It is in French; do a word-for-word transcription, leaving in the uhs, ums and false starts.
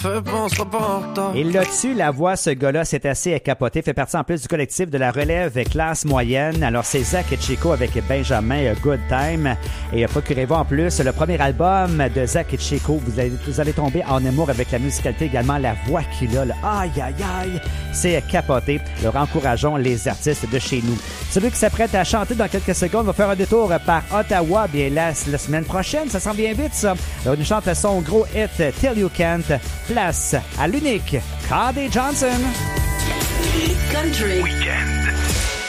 fait pas, on sera pas en retard. Et là-dessus, la voix, ce gars-là, c'est assez capoté. Fait partie en plus du collectif de la relève classe moyenne. Alors, c'est Zach et Chico avec Benjamin Good Time. Et procurez-vous en plus le premier album de Zach et Chico. Vous allez, vous allez tomber en amour avec la musicalité, également la voix qu'il a. Là. Aïe, aïe, aïe. C'est capoté. Alors, encourageons les artistes de chez nous. Celui qui s'apprête à chanter dans quelques secondes va faire un détour par Ottawa. Bien, la, la semaine prochaine, ça s'en vient vite, ça. Alors, il chante son gros hit Till You Can't. Place à l'unique K D Johnson. Country. Weekend.